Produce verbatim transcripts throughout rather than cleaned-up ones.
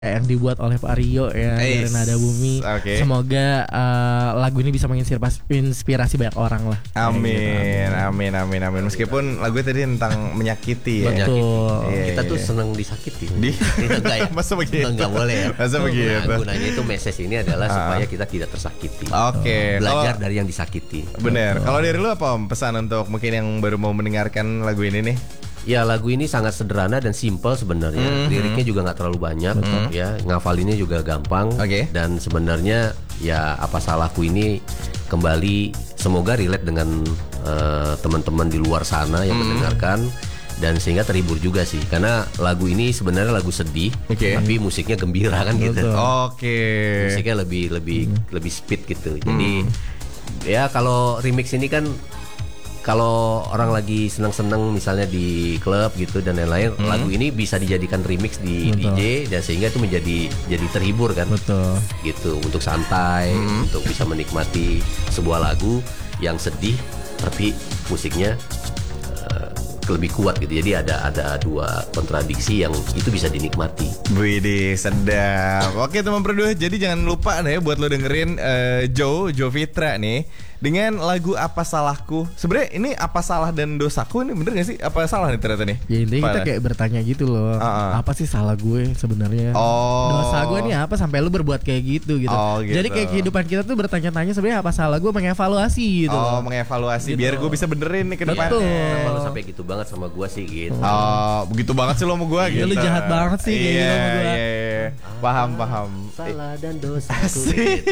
yang dibuat oleh Pak Rio ya dari Nada Bumi. Okay. Semoga uh, lagu ini bisa menginspirasi inspirasi banyak orang lah. Amin, gitu. amin, amin, amin. Meskipun lagu tadi tentang menyakiti ya. Betul. Iya, kita tuh seneng disakiti. Di? Enggak ya? Masa begitu? Enggak boleh ya. Masa begitu? Nah, gunanya itu message ini adalah uh. supaya kita tidak tersakiti. Oke. Okay. Belajar Kalo, dari yang disakiti. Bener. Kalau dari lu apa Om pesan untuk mungkin yang baru mau mendengarkan lagu ini nih? Ya lagu ini sangat sederhana dan simple sebenarnya. Mm-hmm. Liriknya juga nggak terlalu banyak, mm-hmm. ya ngafalinnya juga gampang. Okay. Dan sebenarnya ya apa salahku ini kembali semoga relate dengan uh, teman-teman di luar sana yang mm. mendengarkan dan sehingga terhibur juga sih. Karena lagu ini sebenarnya lagu sedih, okay. tapi musiknya gembira kan gitu. Oke. Okay. Musiknya lebih lebih mm. lebih speed gitu. Jadi mm. ya kalau remix ini kan kalau orang lagi senang-senang misalnya di klub gitu dan lain-lain, hmm. lagu ini bisa dijadikan remix di Betul. D J dan sehingga itu menjadi jadi terhibur kan. Betul. Gitu untuk santai, hmm. untuk bisa menikmati sebuah lagu yang sedih tapi musiknya uh, lebih kuat gitu. Jadi ada ada dua kontradiksi yang itu bisa dinikmati. Widih, sedap. Oke teman berdua, jadi jangan lupa nih buat lo dengerin uh, Joe, Joe Fitra nih dengan lagu Apa Salahku. Sebenarnya ini apa salah dan dosaku ini bener gak sih? Apa salah nih ternyata nih? Ya intinya kita kayak bertanya gitu loh. Uh-uh. Apa sih salah gue sebenarnya? Oh. Dosa gue nih apa sampai lu berbuat kayak gitu gitu. Oh, gitu. Jadi kayak kehidupan kita tuh bertanya-tanya sebenarnya apa salah gue, mengevaluasi gitu. Oh, mengevaluasi gitu. Biar gue bisa benerin nih ke depannya. Kenapa lu sampai gitu banget sama gue sih gitu. Oh, begitu banget sih lo sama gue gitu. Lu jahat banget sih kayak gitu sama gue. Iya, iya. Paham, paham. Salah dan dosaku gitu.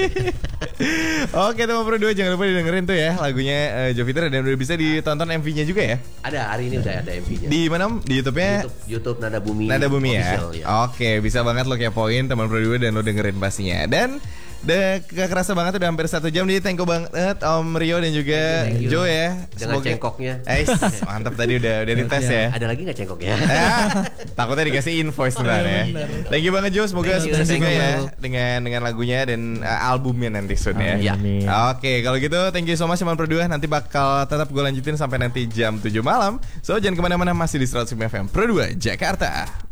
Oke teman berdua, jangan lupa dengerin tuh ya lagunya uh, Joe Fitra dan udah bisa ditonton M V-nya juga ya. Ada, hari ini udah ada M V-nya. Di mana? Di YouTube-nya? YouTube, YouTube Nada Bumi. Nada Bumi ya. Official, ya. Oke, bisa banget lo kepoin teman berdua dan lo dengerin pastinya. Dan udah kerasa banget udah hampir satu jam. Jadi thank you banget Om Rio dan juga Joe ya. Dengan Semoga... cengkoknya. Eh, mantap tadi udah udah dites ya. Ada lagi nggak cengkoknya? Takutnya dikasih invoice ntar ya. Thank you banget Joe. Semoga sukses juga ya dengan dengan lagunya dan uh, albumnya nanti soon ya. Ya. Oke, kalau gitu thank you so much teman berdua. Nanti bakal tetap gue lanjutin sampai nanti jam tujuh malam. So jangan kemana-mana, masih di seratus lima F M Pro dua Jakarta.